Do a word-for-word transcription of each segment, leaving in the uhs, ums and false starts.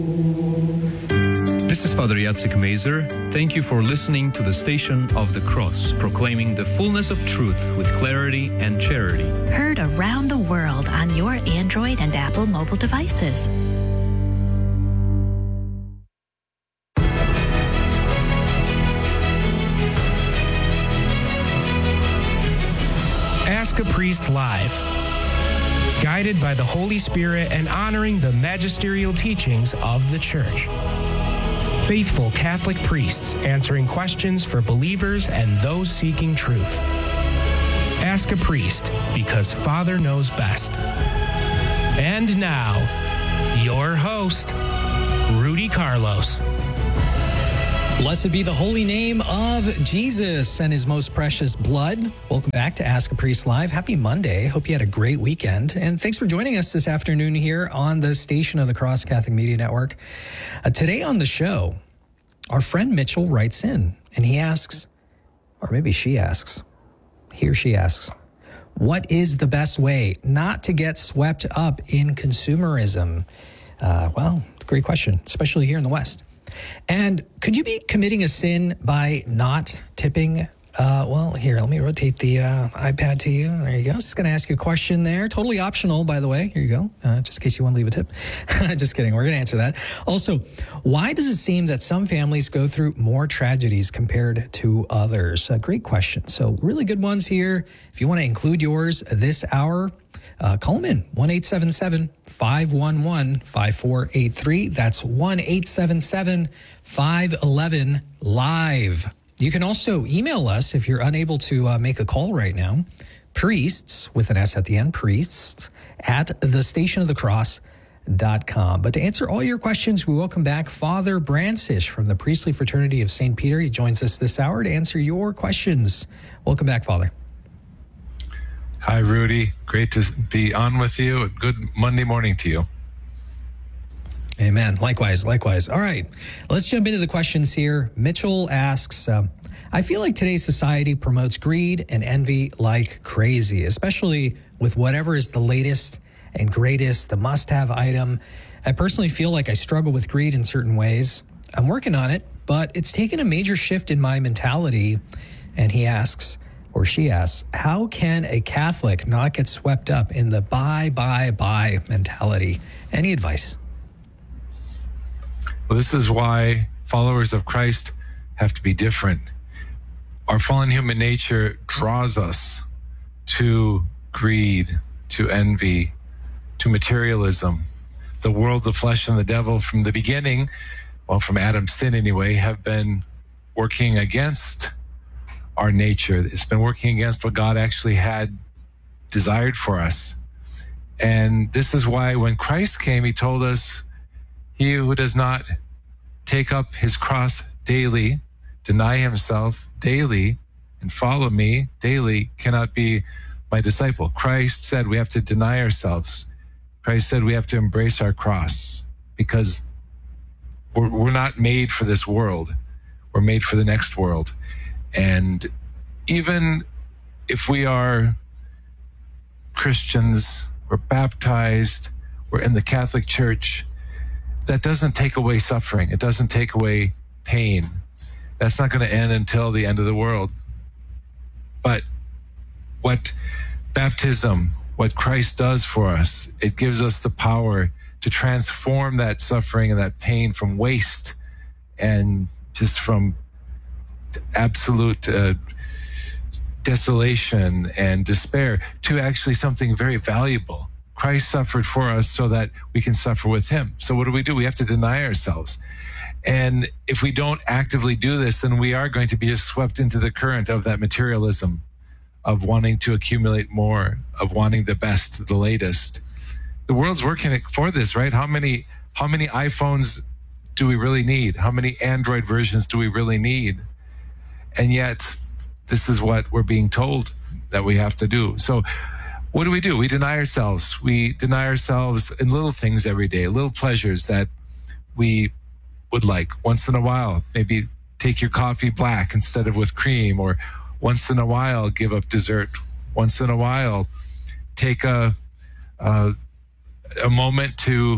This is Father Jacek Mazer. Thank you for listening to the Station of the Cross, proclaiming the fullness of truth with clarity and charity. Heard around the world on your Android and Apple mobile devices. Ask a Priest Live. Guided by the Holy Spirit and honoring the magisterial teachings of the Church. Faithful Catholic priests answering questions for believers and those seeking truth. Ask a Priest, because Father knows best. And now, your host, Rudy Carlos. Blessed be the holy name of Jesus and his most precious blood. Welcome back to Ask a Priest Live. Happy Monday. Hope you had a great weekend. And thanks for joining us this afternoon here on the Station of the Cross Catholic Media Network. Uh, today on the show, our friend Mitchell writes in and he asks, or maybe she asks, he or she asks, what is the best way not to get swept up in consumerism? Uh, well, it's a great question, especially here in the West. And could you be committing a sin by not tipping? Uh, well, here, let me rotate the uh, iPad to you. There you go. Just going to ask you a question there. Totally optional, by the way. Here you go. Uh, just in case you want to leave a tip. Just kidding. We're going to answer that. Also, why does it seem that some families go through more tragedies compared to others? A great question. So really good ones here. If you want to include yours this hour, Uh, call them in, one eight seven seven, five one one, five four eight three. That's one eight seven seven, five one one, live. You can also email us if you're unable to uh, make a call right now. Priests, with an S at the end, priests, at the station of the cross dot com. But to answer all your questions, we welcome back Father Brancisz from the Priestly Fraternity of Saint Peter. He joins us this hour to answer your questions. Welcome back, Father. Hi, Rudy. Great to be on with you. Good Monday morning to you. Amen. Likewise, likewise. All right, let's jump into the questions here. Mitchell asks, um, I feel like today's society promotes greed and envy like crazy, especially with whatever is the latest and greatest, the must-have item. I personally feel like I struggle with greed in certain ways. I'm working on it, but it's taken a major shift in my mentality. And he asks, or she asks, how can a Catholic not get swept up in the buy, buy, buy mentality? Any advice? Well, this is why followers of Christ have to be different. Our fallen human nature draws us to greed, to envy, to materialism. The world, the flesh, and the devil from the beginning, well, from Adam's sin anyway, have been working against our nature. It's been working against what God actually had desired for us. And this is why when Christ came, he told us, he who does not take up his cross daily, deny himself daily, and follow me daily cannot be my disciple. Christ said we have to deny ourselves. Christ said we have to embrace our cross because we're, we're not made for this world. We're made for the next world. And even if we are Christians, we're baptized, we're in the Catholic Church, that doesn't take away suffering. It doesn't take away pain. That's not going to end until the end of the world. But what baptism, what Christ does for us, it gives us the power to transform that suffering and that pain from waste and just from absolute uh, desolation and despair to actually something very valuable. Christ suffered for us so that we can suffer with him. So what do we do? We have to deny ourselves. And if we don't actively do this, then we are going to be just swept into the current of that materialism, of wanting to accumulate more, of wanting the best, the latest. The world's working for this, right? How many, how many iPhones do we really need? How many Android versions do we really need? And yet, this is what we're being told that we have to do. So what do we do? We deny ourselves. We deny ourselves in little things every day, little pleasures that we would like. Once in a while, maybe take your coffee black instead of with cream, or once in a while, give up dessert. Once in a while, take a, a, a moment to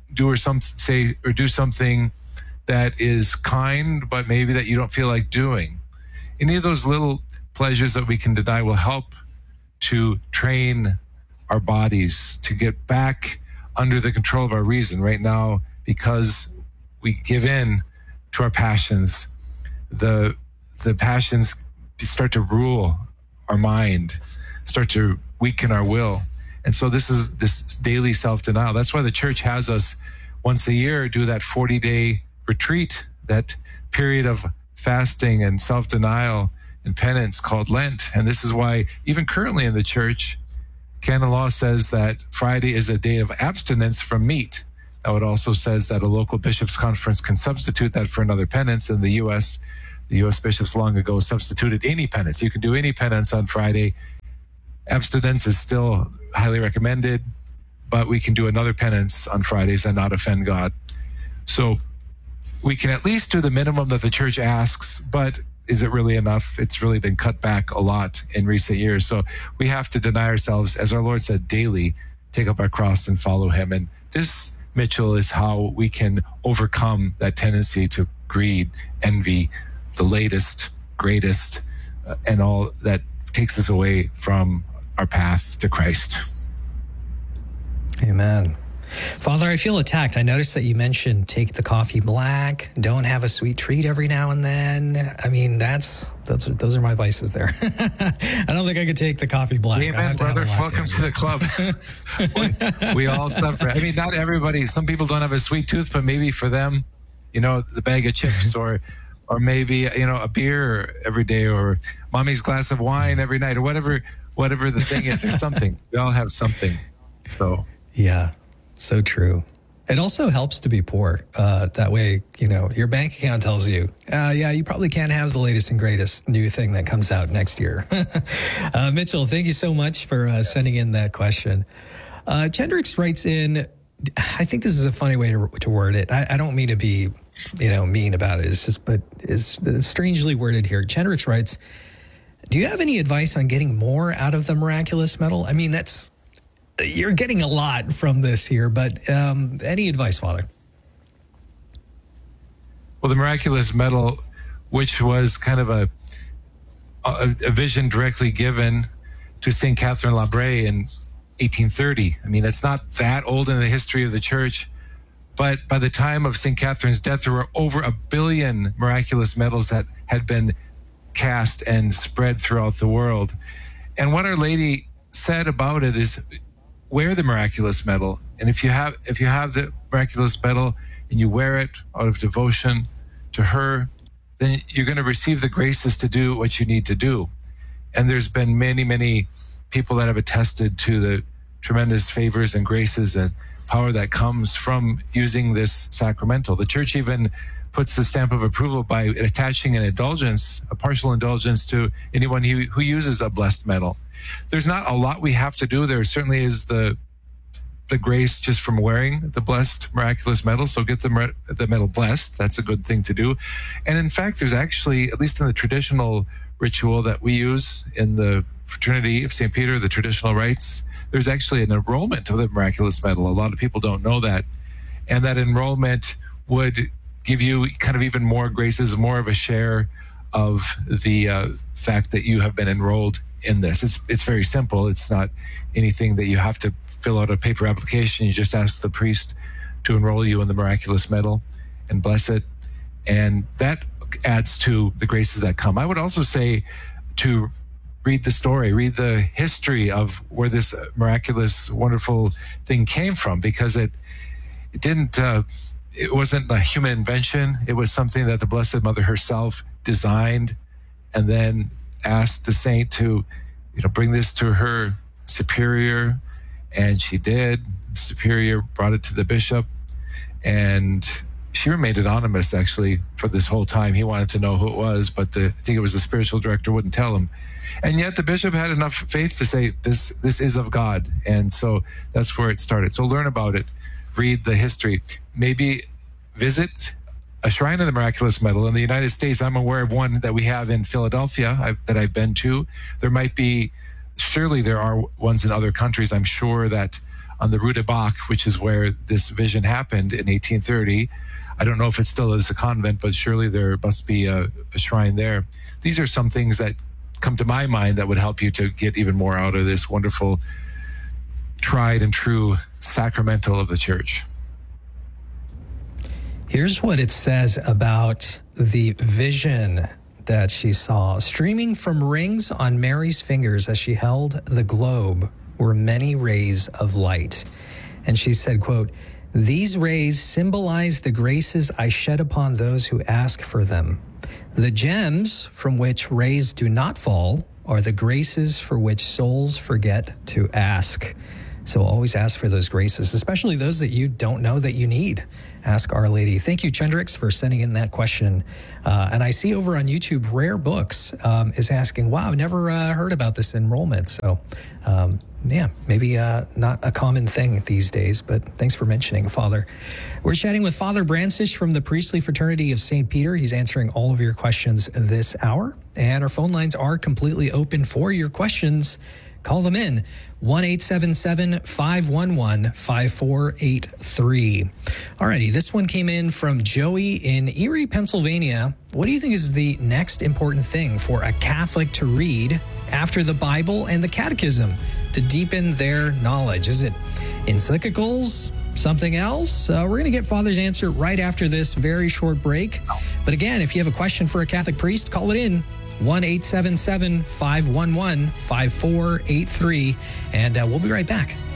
do or some say or do something that is kind, but maybe that you don't feel like doing. Any of those little pleasures that we can deny will help to train our bodies to get back under the control of our reason. Right now, because we give in to our passions, the the passions start to rule our mind, start to weaken our will. And so this is this daily self-denial. That's why the church has us once a year do that forty-day retreat, that period of fasting and self-denial and penance called Lent. And this is why even currently in the church, canon law says that Friday is a day of abstinence from meat. Now it also says that a local bishops' conference can substitute that for another penance. In the U S, the U S bishops long ago substituted any penance. You can do any penance on Friday. Abstinence is still highly recommended, but we can do another penance on Fridays and not offend God. So we can at least do the minimum that the church asks, but is it really enough? It's really been cut back a lot in recent years. So we have to deny ourselves, as our Lord said, daily, take up our cross and follow him. And this, Mitchell, is how we can overcome that tendency to greed, envy, the latest, greatest, uh, and all that takes us away from our path to Christ. Amen. Father, I feel attacked. I noticed that you mentioned take the coffee black, don't have a sweet treat every now and then. I mean, that's those are, those are my vices there. I don't think I could take the coffee black. Amen, brother. Welcome to the club. we, we all suffer. I mean, not everybody. Some people don't have a sweet tooth, but maybe for them, you know, the bag of chips or or maybe, you know, a beer every day or mommy's glass of wine every night or whatever, whatever the thing is. There's something. We all have something. So, yeah. So true. It also helps to be poor. Uh, that way, you know, your bank account tells you, uh, yeah, you probably can't have the latest and greatest new thing that comes out next year. uh, Mitchell, thank you so much for uh, sending in that question. Uh, Chendrix writes in, I think this is a funny way to, to word it. I, I don't mean to be, you know, mean about it. It's just, but it's, it's strangely worded here. Chendrix writes, do you have any advice on getting more out of the miraculous medal? I mean, that's, you're getting a lot from this here, but um, any advice, Father? Well, the miraculous medal, which was kind of a, a, a vision directly given to Saint Catherine Labbé in eighteen thirty. I mean, it's not that old in the history of the church, but by the time of Saint Catherine's death, there were over a billion miraculous medals that had been cast and spread throughout the world. And what Our Lady said about it is, wear the miraculous medal, and if you have if you have the miraculous medal and you wear it out of devotion to her, then you're going to receive the graces to do what you need to do. And there's been many, many people that have attested to the tremendous favors and graces and power that comes from using this sacramental. The church even puts the stamp of approval by attaching an indulgence, a partial indulgence, to anyone who, who uses a blessed medal. There's not a lot we have to do. There certainly is the the grace just from wearing the blessed miraculous medal. So get the, the medal blessed. That's a good thing to do. And in fact, there's actually, at least in the traditional ritual that we use in the Fraternity of Saint Peter, the traditional rites, there's actually an enrollment of the miraculous medal. A lot of people don't know that. And that enrollment would give you kind of even more graces, more of a share of the uh, fact that you have been enrolled in this. It's it's very simple. It's not anything that you have to fill out a paper application. You just ask the priest to enroll you in the miraculous medal and bless it. And that adds to the graces that come. I would also say to read the story, read the history of where this miraculous, wonderful thing came from, because it it didn't, uh, it wasn't a human invention. It was something that the Blessed Mother herself designed and then asked the saint to, you know, bring this to her superior, and she did. The superior brought it to the bishop, and she remained anonymous actually for this whole time. He wanted to know who it was, but the, I think it was the spiritual director wouldn't tell him. And yet the bishop had enough faith to say, this this is of God. And so that's where it started. So learn about it, read the history, maybe visit a shrine of the miraculous medal. In the United States, I'm aware of one that we have in Philadelphia I've, that I've been to. There might be, surely there are ones in other countries. I'm sure that on the Rue de Bac, which is where this vision happened in eighteen thirty. I don't know if it still is a convent, but surely there must be a, a shrine there. These are some things that come to my mind that would help you to get even more out of this wonderful, tried and true sacramental of the church. Here's what it says about the vision that she saw. Streaming from rings on Mary's fingers as she held the globe were many rays of light. And she said, quote, "These rays symbolize the graces I shed upon those who ask for them. The gems from which rays do not fall are the graces for which souls forget to ask." So always ask for those graces, especially those that you don't know that you need. Ask Our Lady. Thank you, Chendrix, for sending in that question. Uh, and I see over on YouTube, Rare Books um, is asking, wow, I've never uh, heard about this enrollment. So, um, yeah, maybe uh, not a common thing these days, but thanks for mentioning, Father. We're chatting with Father Brancisz from the Priestly Fraternity of Saint Peter. He's answering all of your questions this hour. And our phone lines are completely open for your questions. Call them in, one eight seven seven, five one one, five four eight three. Alrighty, this one came in from Joey in Erie, Pennsylvania. What do you think is the next important thing for a Catholic to read after the Bible and the Catechism to deepen their knowledge? Is it encyclicals? Something else? Uh, we're going to get Father's answer right after this very short break. But again, if you have a question for a Catholic priest, call it in. one eight seven seven, five one one, five four eight three. And uh, we'll be right back.